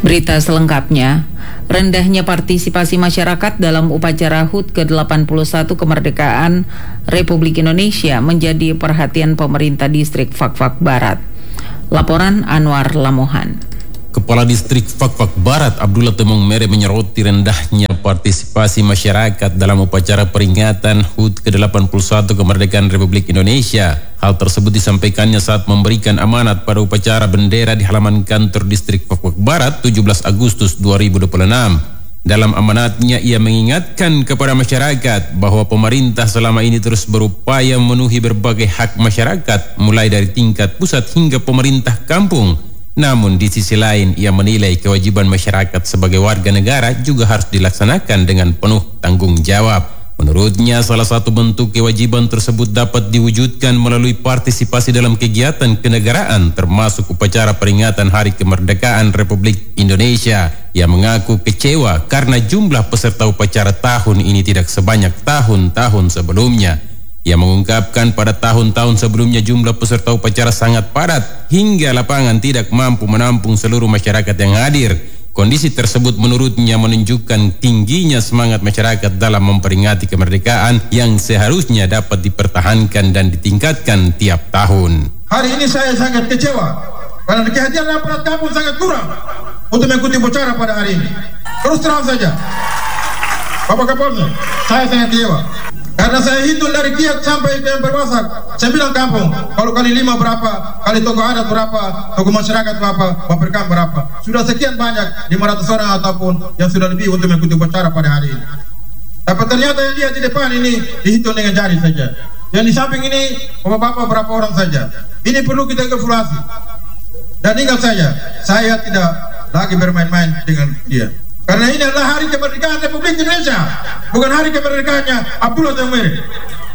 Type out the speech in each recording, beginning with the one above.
Berita selengkapnya, rendahnya partisipasi masyarakat dalam upacara HUT ke-81 kemerdekaan Republik Indonesia menjadi perhatian pemerintah distrik Fakfak Barat. Laporan Anwar Lamohan. Kepala Distrik Fakfak Barat Abdullah Temong Mere menyoroti rendahnya partisipasi masyarakat dalam upacara peringatan HUT ke-81 kemerdekaan Republik Indonesia. Hal tersebut disampaikannya saat memberikan amanat pada upacara bendera di halaman kantor Distrik Fakfak Barat 17 Agustus 2026. Dalam amanatnya ia mengingatkan kepada masyarakat bahwa pemerintah selama ini terus berupaya memenuhi berbagai hak masyarakat mulai dari tingkat pusat hingga pemerintah kampung. Namun di sisi lain ia menilai kewajiban masyarakat sebagai warga negara juga harus dilaksanakan dengan penuh tanggung jawab. Menurutnya salah satu bentuk kewajiban tersebut dapat diwujudkan melalui partisipasi dalam kegiatan kenegaraan termasuk upacara peringatan Hari Kemerdekaan Republik Indonesia. Ia mengaku kecewa karena jumlah peserta upacara tahun ini tidak sebanyak tahun-tahun sebelumnya. Ia mengungkapkan pada tahun-tahun sebelumnya jumlah peserta upacara sangat padat hingga lapangan tidak mampu menampung seluruh masyarakat yang hadir. Kondisi tersebut menurutnya menunjukkan tingginya semangat masyarakat dalam memperingati kemerdekaan yang seharusnya dapat dipertahankan dan ditingkatkan tiap tahun. Hari ini saya sangat kecewa karena kehadiran aparat kampung sangat kurang untuk mengikuti upacara pada hari ini. Terus terang saja, Bapak Kapolri, saya sangat kecewa. Karena saya hitung dari Kiat sampai ke yang berwasak, saya bilang kampung, kalau kali 5 berapa, kali tokoh adat berapa, tokoh masyarakat berapa, Baperkam berapa. Sudah sekian banyak, 500 orang ataupun yang sudah lebih untuk mengikuti upacara pada hari ini. Tapi ternyata yang lihat di depan ini dihitung dengan jari saja. Yang di samping ini, bapak-bapak berapa orang saja. Ini perlu kita evaluasi. Dan ingat saja, saya tidak lagi bermain-main dengan dia. Karena ini adalah hari kemerdekaan Republik Indonesia, bukan hari kemerdekaannya Abdullah Temong Mere.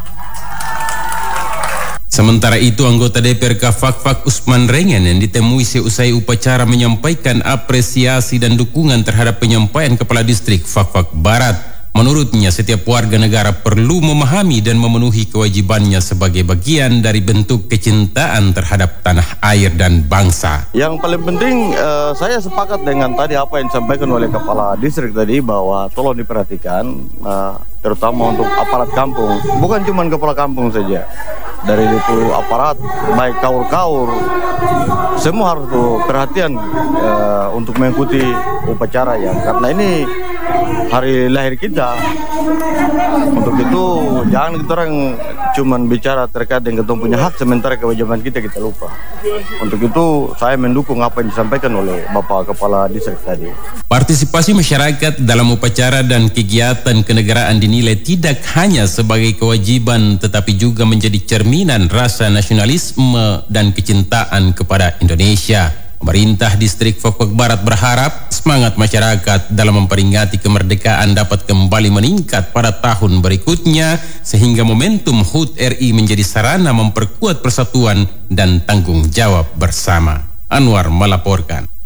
Sementara itu anggota DPRK Fakfak Usman Rengen yang ditemui seusai upacara menyampaikan apresiasi dan dukungan terhadap penyampaian Kepala Distrik Fakfak Barat. Menurutnya setiap warga negara perlu memahami dan memenuhi kewajibannya sebagai bagian dari bentuk kecintaan terhadap tanah air dan bangsa. Yang paling penting saya sepakat dengan tadi apa yang disampaikan oleh Kepala Distrik tadi bahwa tolong diperhatikan terutama untuk aparat kampung, bukan cuma kepala kampung saja. Dari itu aparat baik kaur-kaur semua harus perhatian untuk mengikuti upacara ya, karena ini hari lahir kita. Untuk itu jangan kita orang cuman bicara terkait dengan kita punya hak sementara kewajiban kita lupa. Untuk itu saya mendukung apa yang disampaikan oleh Bapak Kepala Distrik tadi. Partisipasi masyarakat dalam upacara dan kegiatan kenegaraan dinilai tidak hanya sebagai kewajiban tetapi juga menjadi cerminan rasa nasionalisme dan kecintaan kepada Indonesia. Pemerintah Distrik Fakfak Barat berharap semangat masyarakat dalam memperingati kemerdekaan dapat kembali meningkat pada tahun berikutnya sehingga momentum HUT RI menjadi sarana memperkuat persatuan dan tanggung jawab bersama. Anwar melaporkan.